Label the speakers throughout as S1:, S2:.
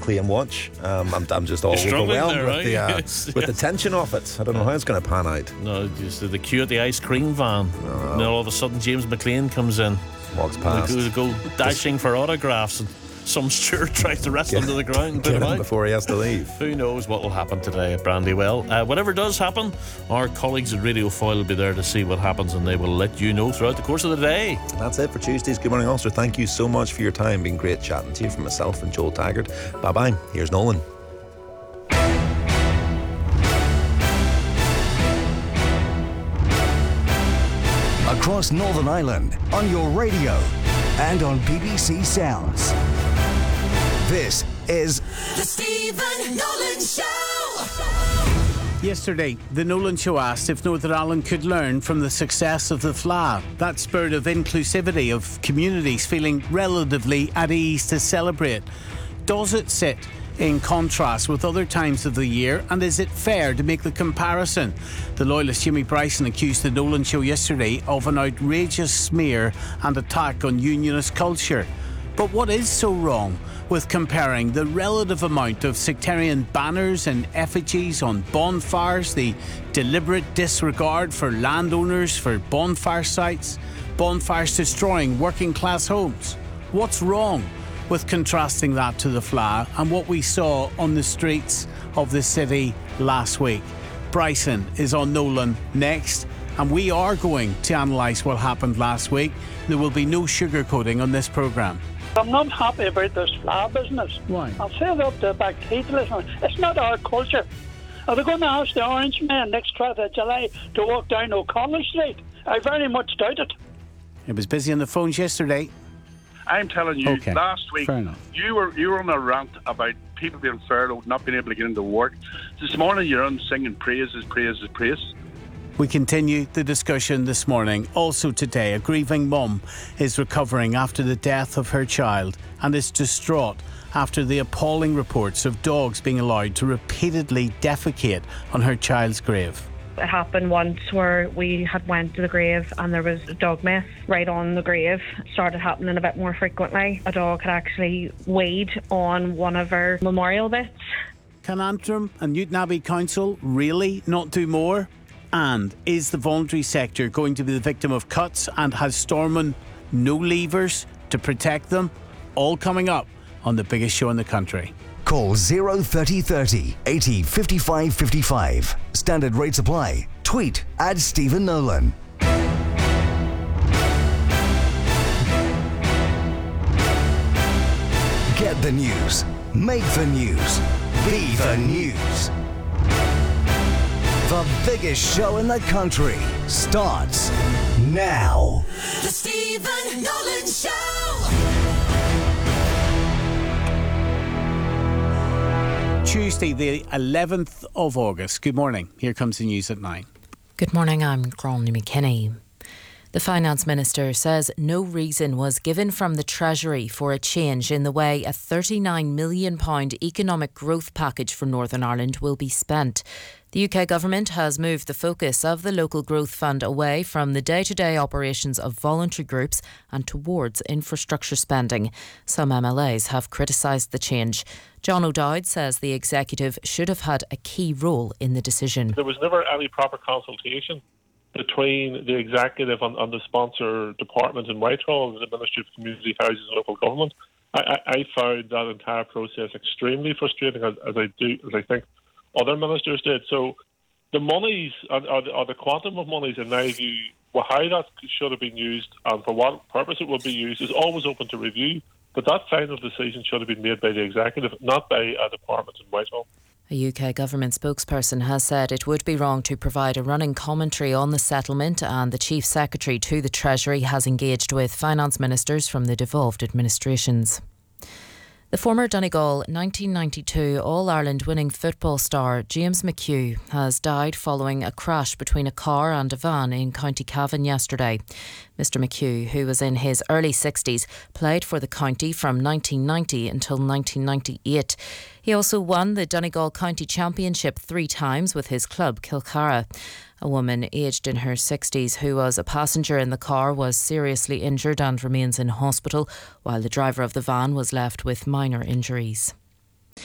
S1: play and watch. I'm just all overwhelmed there, with the tension of it. I don't know how it's going to pan out.
S2: No, just the queue at the ice cream van. And then all of a sudden James McLean comes in,
S1: walks past,
S2: they go dashing for autographs, and some steward tries to wrestle him to the ground
S1: before he has to leave.
S2: Who knows what will happen today at Brandywell. Whatever does happen, our colleagues at Radio Foyle will be there to see what happens, and they will let you know throughout the course of the day.
S1: That's it for Tuesday's Good Morning Ulster. Thank you so much for your time. Been great chatting to you. From myself and Joel Taggart. Bye bye. Here's Nolan.
S3: Across Northern Ireland, on your radio and on BBC Sounds. This is
S4: The Stephen Nolan Show.
S5: Yesterday, the Nolan Show asked if Northern Ireland could learn from the success of the Fleadh, that spirit of inclusivity of communities feeling relatively at ease to celebrate. Does it sit in contrast with other times of the year, and is it fair to make the comparison? The loyalist Jimmy Bryson accused the Nolan Show yesterday of an outrageous smear and attack on unionist culture. But what is so wrong with comparing the relative amount of sectarian banners and effigies on bonfires, the deliberate disregard for landowners for bonfire sites, bonfires destroying working class homes? What's wrong with contrasting that to the Fleadh and what we saw on the streets of the city last week? Bryson is on Nolan next, and we are going to analyse what happened last week. There will be no sugarcoating on this programme.
S6: I'm not happy about this Fleadh business.
S5: Why?
S6: I'll say it up to back teeth. Listen, it's not our culture. Are they going to ask the Orange Men next 12th of July to walk down O'Connell Street? I very much doubt it.
S5: It was busy on the phones yesterday.
S7: I'm telling you,
S5: Okay,
S7: last week you were on a rant about people being furloughed, not being able to get into work. This morning you're on singing praises.
S5: We continue the discussion this morning. Also today, a grieving mum is recovering after the death of her child and is distraught after the appalling reports of dogs being allowed to repeatedly defecate on her child's grave.
S8: It happened once where we had went to the grave and there was dog mess right on the grave. It started happening a bit more frequently. A dog had actually weighed on one of our memorial bits.
S5: Can Antrim and Newton Abbey Council really not do more? And is the voluntary sector going to be the victim of cuts, and has Stormont no levers to protect them? All coming up on the biggest show in the country.
S3: Call 03030 80 55 55. Standard rates apply. Tweet at Stephen Nolan. Get the news. Make the news. Be the news. The biggest show in the country starts now.
S4: The Stephen Nolan Show.
S5: Tuesday, the 11th of August. Good morning. Here comes the news at 9.
S9: Good morning, I'm Gráinne McKinney. The Finance Minister says no reason was given from the Treasury for a change in the way a £39 million economic growth package for Northern Ireland will be spent. The UK Government has moved the focus of the Local Growth Fund away from the day-to-day operations of voluntary groups and towards infrastructure spending. Some MLAs have criticised the change. John O'Dowd says the Executive should have had a key role in the decision.
S10: There was never any proper consultation between the Executive and the sponsor department in Whitehall, the Ministry of Community Houses and Local Government. I found that entire process extremely frustrating, as I think other ministers did. So the monies, or the quantum of monies in my view, how that should have been used and for what purpose it will be used is always open to review. But that final decision should have been made by the Executive, not by a department in Whitehall.
S9: A UK government spokesperson has said it would be wrong to provide a running commentary on the settlement, and the Chief Secretary to the Treasury has engaged with finance ministers from the devolved administrations. The former Donegal 1992 All-Ireland winning football star James McHugh has died following a crash between a car and a van in County Cavan yesterday. Mr McHugh, who was in his early 60s, played for the county from 1990 until 1998. He also won the Donegal County Championship 3 times with his club Kilcara. A woman aged in her 60s who was a passenger in the car was seriously injured and remains in hospital, while the driver of the van was left with minor injuries.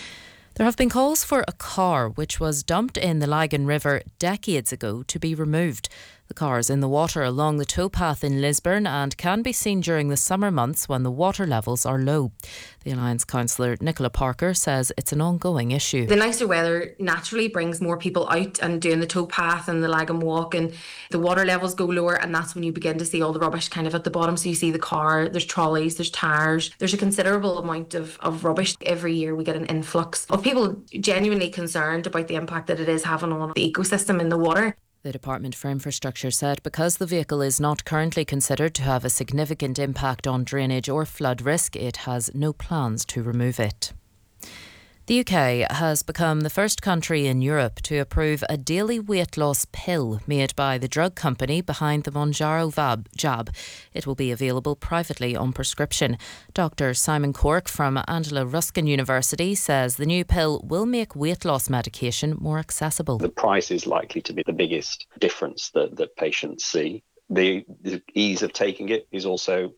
S9: There have been calls for a car which was dumped in the Lagan River decades ago to be removed. The car is in the water along the towpath in Lisburn and can be seen during the summer months when the water levels are low. The Alliance councillor Nicola Parker says it's an ongoing issue.
S11: The nicer weather naturally brings more people out and doing the towpath and the Lagan Walk, and the water levels go lower, and that's when you begin to see all the rubbish kind of at the bottom. So you see the car, there's trolleys, there's tyres, there's a considerable amount of rubbish. Every year we get an influx of people genuinely concerned about the impact that it is having on the ecosystem in the water.
S9: The Department for Infrastructure said because the vehicle is not currently considered to have a significant impact on drainage or flood risk, it has no plans to remove it. The UK has become the first country in Europe to approve a daily weight loss pill made by the drug company behind the Mounjaro jab. It will be available privately on prescription. Dr. Simon Cork from Angela Ruskin University says the new pill will make weight loss medication more accessible.
S12: The price is likely to be the biggest difference that patients see. The ease of taking it is also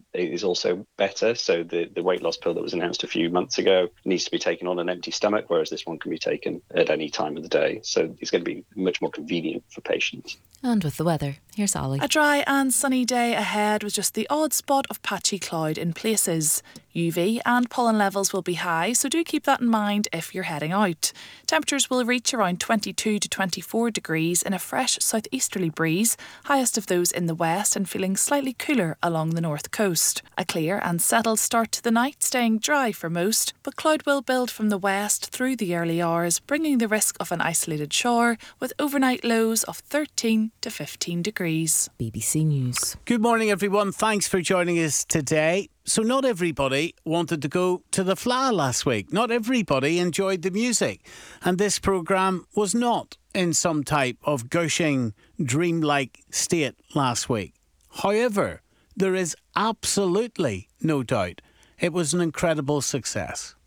S12: better. So the weight loss pill that was announced a few months ago needs to be taken on an empty stomach, whereas this one can be taken at any time of the day. So it's going to be much more convenient for patients.
S9: And with the weather, here's Ollie.
S13: A dry and sunny day ahead with just the odd spot of patchy cloud in places. UV and pollen levels will be high, so do keep that in mind if you're heading out. Temperatures will reach around 22 to 24 degrees in a fresh southeasterly breeze, highest of those in the west and feeling slightly cooler along the north coast. A clear and settled start to the night, staying dry for most, but cloud will build from the west through the early hours, bringing the risk of an isolated shower with overnight lows of 13 to 15 degrees.
S9: BBC News.
S5: Good morning, everyone. Thanks for joining us today. So not everybody wanted to go to the Fleadh last week. Not everybody enjoyed the music. And this programme was not in some type of gushing, dreamlike state last week. However, there is absolutely no doubt it was an incredible success.